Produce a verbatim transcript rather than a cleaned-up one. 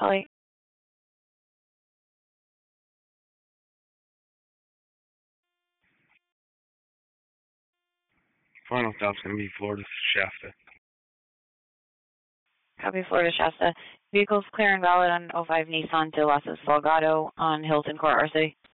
Holly. Final stop's going to be Florida Shasta. Copy, Florida Shasta. Vehicles clear and valid on oh five Nissan to Las Salgado on Hilton Court, R C.